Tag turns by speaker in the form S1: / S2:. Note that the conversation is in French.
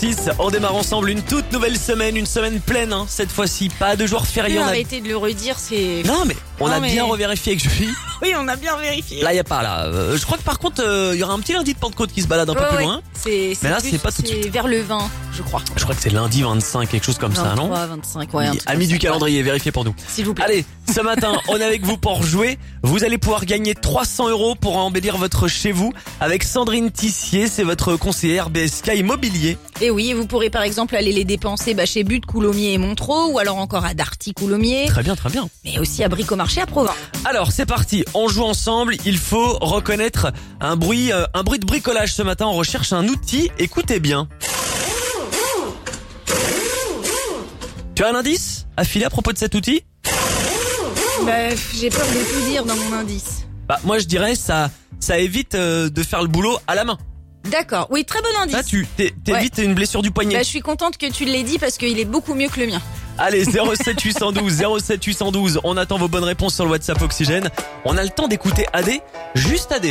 S1: 7h06, on démarre ensemble une toute nouvelle semaine, une semaine pleine, cette fois-ci, pas de jours fériés.
S2: Arrêtez de le redire, c'est...
S1: Non mais on a bien revérifié avec Julie.
S2: Oui, on a bien vérifié.
S1: Là, il n'y a pas là. Je crois que par contre, il y aura un petit lundi de Pentecôte qui se balade un peu plus loin. Mais là, c'est pas tout de suite.
S2: C'est vers le 20, je crois.
S1: Je crois que c'est lundi 25, quelque chose comme
S2: 23,
S1: ça, non
S2: 25, ouais.
S1: Amis du calendrier, vérifiez pour nous.
S2: S'il vous plaît.
S1: Allez, ce matin, on est avec vous pour jouer. Vous allez pouvoir gagner 300 € pour embellir votre chez vous avec Sandrine Tissier. C'est votre conseillère BSK Immobilier.
S2: Et oui, vous pourrez par exemple aller les dépenser chez But, Coulommiers et Montreux, ou alors encore à Darty, Coulommiers.
S1: Très bien, très bien.
S2: Mais aussi à Bricomarché à Provins.
S1: Alors, c'est parti. On joue ensemble. Il faut reconnaître un bruit de bricolage. Ce matin, on recherche un outil. Écoutez bien. Tu as un indice à filer à propos de cet outil?
S2: J'ai peur de tout dire dans mon indice.
S1: Moi, je dirais ça évite de faire le boulot à la main.
S2: D'accord. Oui, très bon indice.
S1: Là, tu t'évites une blessure du poignet.
S2: Je suis contente que tu l'aies dit parce qu'il est beaucoup mieux que le mien.
S1: Allez, 07 812 07 812. On attend vos bonnes réponses sur le WhatsApp Oxygène. On a le temps d'écouter AD, juste AD.